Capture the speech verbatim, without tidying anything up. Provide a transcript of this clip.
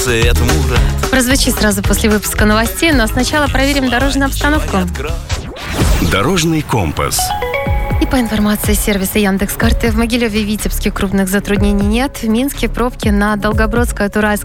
свет Мурат. Прозвучит сразу после выпуска новостей, но сначала проверим дорожную обстановку. Дорожный компас. И по информации сервиса Яндекс.Карты, в Могилеве и Витебске крупных затруднений нет. В Минске пробки на Долгобродской, Туральской